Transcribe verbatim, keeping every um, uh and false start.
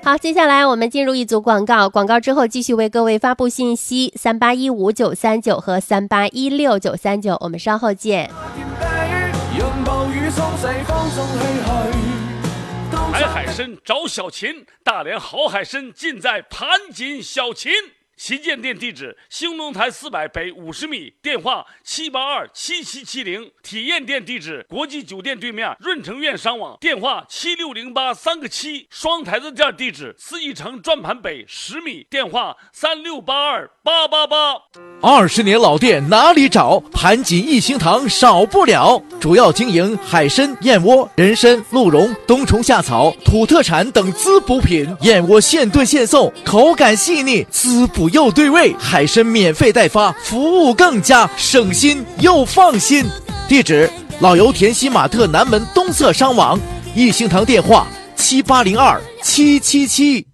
好，接下来我们进入一组广告，广告之后继续为各位发布信息，三八一五九三九和三八一六九三九，我们稍后见。 买海参找小秦，大连好海参尽在盘锦小秦。旗舰店地址：兴隆台四百北五十米，电话七八二七七七零。体验店地址：国际酒店对面润城苑商网，电话七六零八三个七。双台子店地址：四义城转盘北十米，电话三六八二八八八。 二十年老店哪里找？盘锦一心堂少不了。主要经营海参、燕窝、人参、鹿茸、冬虫夏草、土特产等滋补品。燕窝现炖现送，口感细腻，滋补又对味。海参免费代发，服务更加省心又放心。地址：老油田西马特南门东侧商网。一心堂电话：七八零二七七七。